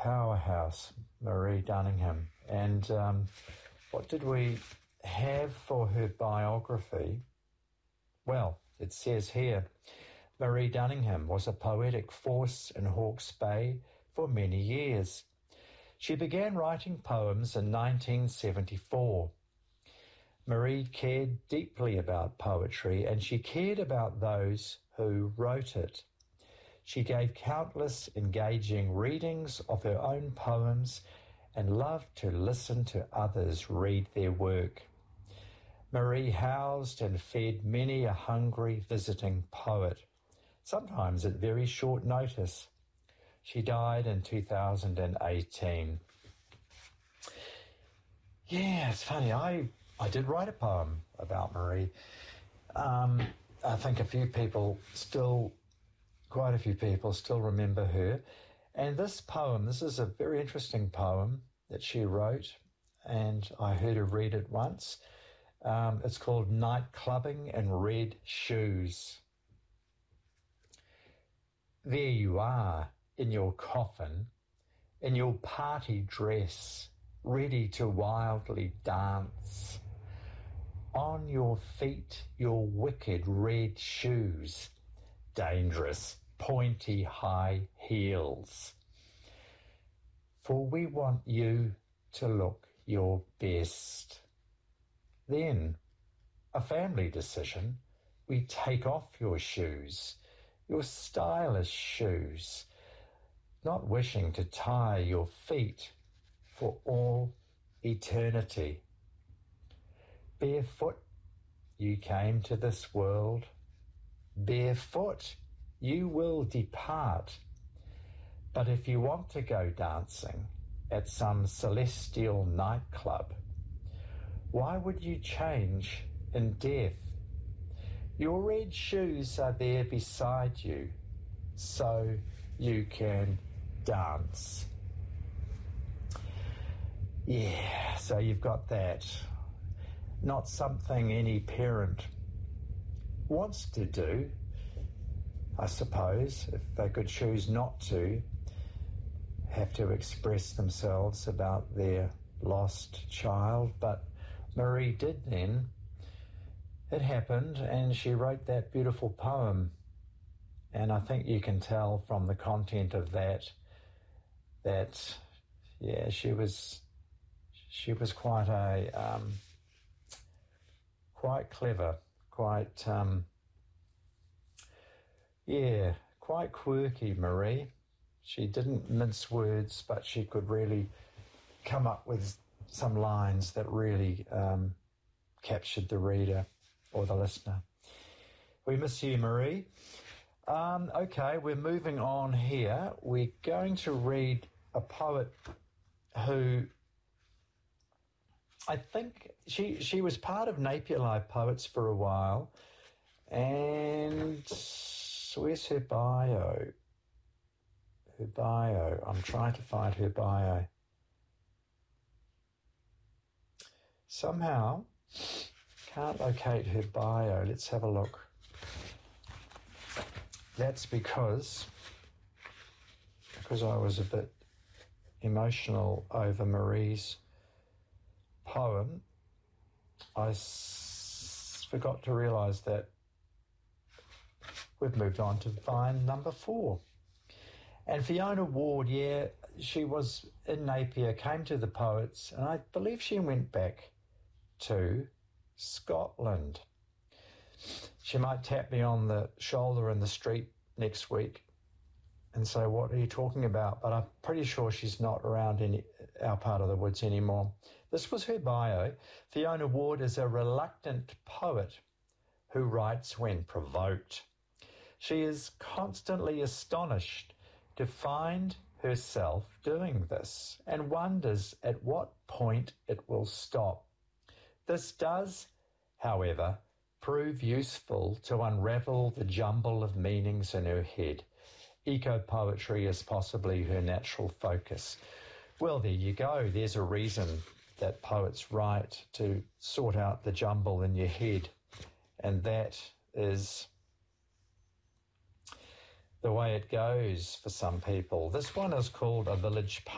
powerhouse, Marie Dunningham. And what did we have for her biography? Well, it says here, Marie Dunningham was a poetic force in Hawke's Bay for many years. She began writing poems in 1974. Marie cared deeply about poetry, and she cared about those who wrote it. She gave countless engaging readings of her own poems and loved to listen to others read their work. Marie housed and fed many a hungry visiting poet, sometimes at very short notice. She died in 2018. Yeah, it's funny. I did write a poem about Marie. I think quite a few people still remember her. And this poem, this is a very interesting poem that she wrote, and I heard her read it once. It's called Night Clubbing in Red Shoes. There you are, in your coffin, in your party dress, ready to wildly dance. On your feet, your wicked red shoes, dangerous, pointy high heels. For we want you to look your best. Then, a family decision, we take off your shoes, your stylish shoes, not wishing to tie your feet for all eternity. Barefoot, you came to this world. Barefoot, you will depart. But if you want to go dancing at some celestial nightclub, why would you change in death? Your red shoes are there beside you, so you can dance. Yeah, so you've got that. Not something any parent wants to do, I suppose, if they could choose not to have to express themselves about their lost child. But Marie did then. It happened, and she wrote that beautiful poem. And I think you can tell from the content of that, yeah, she was quite quite clever, quite quirky, Marie. She didn't mince words, but she could really come up with some lines that really captured the reader or the listener. We miss you, Marie. Okay, we're moving on here. We're going to read a poet who I think she was part of Napier Live Poets for a while. And where's her bio? Her bio. I'm trying to find her bio. Somehow, can't locate her bio. Let's have a look. That's because I was a bit emotional over Marie's poem. I forgot to realise that we've moved on to vine number 4. And Fiona Ward, yeah, she was in Napier, came to the Poets, and I believe she went back to Scotland. She might tap me on the shoulder in the street next week and say, what are you talking about? But I'm pretty sure she's not around in our part of the woods anymore. This was her bio. Fiona Ward is a reluctant poet who writes when provoked. She is constantly astonished to find herself doing this and wonders at what point it will stop. This does, however, prove useful to unravel the jumble of meanings in her head. Eco-poetry is possibly her natural focus. Well, there you go. There's a reason that poets write, to sort out the jumble in your head. And that is the way it goes for some people. This one is called A Village